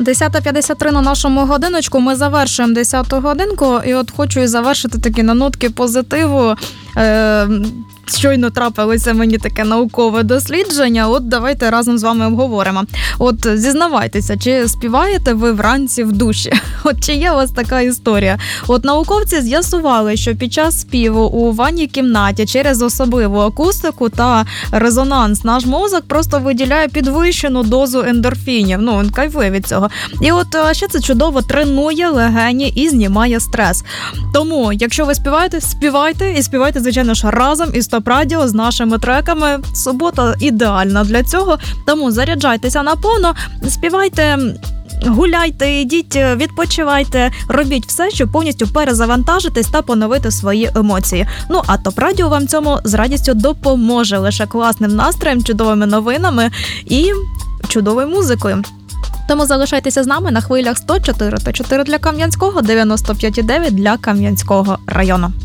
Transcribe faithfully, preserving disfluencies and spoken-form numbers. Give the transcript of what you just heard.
десята п'ятдесят три на нашому годиночку. Ми завершуємо десяту годинку. І от хочу і завершити такі на нотки позитиву. Е- Щойно трапилося мені таке наукове дослідження, от давайте разом з вами обговоримо. От зізнавайтеся, чи співаєте ви вранці в душі? От чи є у вас така історія? От науковці з'ясували, що під час співу у ванній кімнаті через особливу акустику та резонанс наш мозок просто виділяє підвищену дозу ендорфінів. Ну, він кайфує від цього. І от ще це чудово тренує легені і знімає стрес. Тому, якщо ви співаєте, співайте і співайте, звичайно ж, разом із Топ Радіо з нашими треками. Субота ідеальна для цього, тому заряджайтеся наповно, співайте, гуляйте, йдіть, відпочивайте, робіть все, щоб повністю перезавантажитись та поновити свої емоції. Ну, а Топ Радіо вам цьому з радістю допоможе лише класним настроєм, чудовими новинами і чудовою музикою. Тому залишайтеся з нами на хвилях сто чотири та чотири для Кам'янського, дев'яносто п'ять і дев'ять для Кам'янського району.